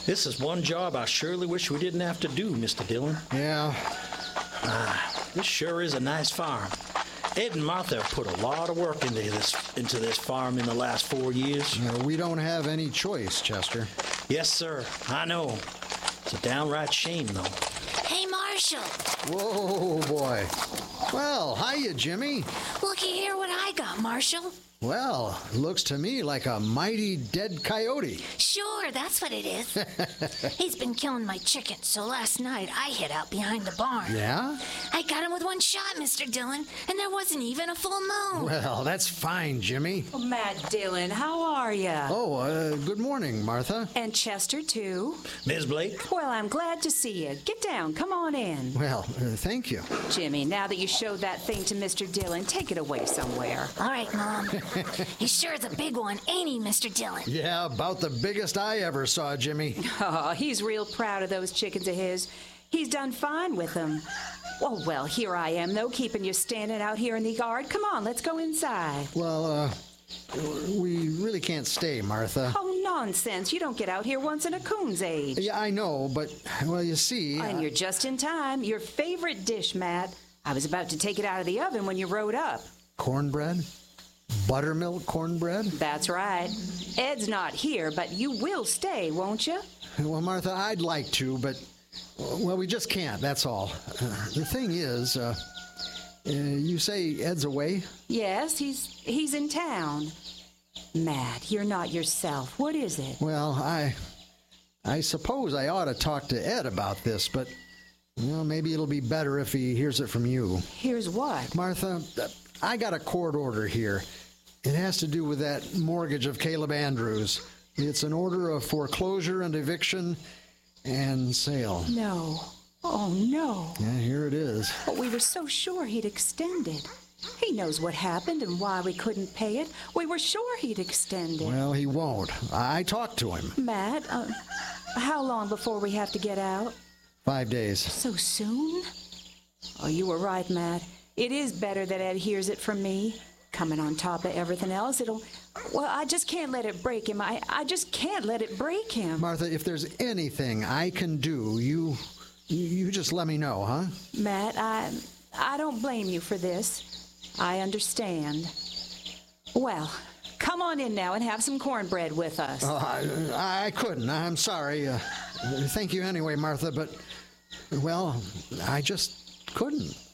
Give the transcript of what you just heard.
This is one job I surely wish we didn't have to do, Mr. Dillon. Yeah. This sure is a nice farm. Ed and Martha have put a lot of work into this farm in the last 4 years. We don't have any choice, Chester. Yes, sir. I know. It's a downright shame, though. Hey, Marshall. Whoa, boy. Well, hiya, Jimmy. Looky here what I got, Marshall. Well, looks to me like a mighty dead coyote. Sure, that's what it is. He's been killing my chickens, so last night I hid out behind the barn. Yeah? I got him with one shot, Mr. Dillon, and there wasn't even a full moon. Well, that's fine, Jimmy. Oh, Matt Dillon, how are ya? Oh, good morning, Martha. And Chester, too. Ms. Blake? Well, I'm glad to see you. Get down. Come on in. Well, thank you. Jimmy, now that you showed that thing to Mr. Dillon, take it away somewhere. All right, Mom. He sure is a big one, ain't he, Mr. Dillon? Yeah, about the biggest I ever saw, Jimmy. Oh, he's real proud of those chickens of his. He's done fine with them. Oh, well, here I am, though, keeping you standing out here in the yard. Come on, let's go inside. Well, we really can't stay, Martha. Oh, nonsense. You don't get out here once in a coon's age. Yeah, I know, but, well, you see... And you're just in time. Your favorite dish, Matt. I was about to take it out of the oven when you rode up. Cornbread? Buttermilk cornbread? That's right. Ed's not here, but you will stay, won't you? Well, Martha, I'd like to, but, well, we just can't, that's all. The thing is, you say Ed's away? Yes, he's in town. Matt, you're not yourself. What is it? Well, I suppose I ought to talk to Ed about this, but, well, maybe it'll be better if he hears it from you. Here's what? Martha, I got a court order here. It has to do with that mortgage of Caleb Andrews. It's an order of foreclosure and eviction and sale. No. Oh, no. Yeah, here it is. But we were so sure he'd extended. He knows what happened and why we couldn't pay it. We were sure he'd extend it. Well, he won't. I talked to him. Matt, how long before we have to get out? 5 days. So soon? Oh, you were right, Matt. It is better that Ed hears it from me. Coming on top of everything else, well, I just can't let it break him. I just can't let it break him. Martha, if there's anything I can do, you just let me know, huh? Matt, I don't blame you for this. I understand. Well, come on in now and have some cornbread with us. I couldn't. I'm sorry. Thank you anyway, Martha, but, well, I just couldn't.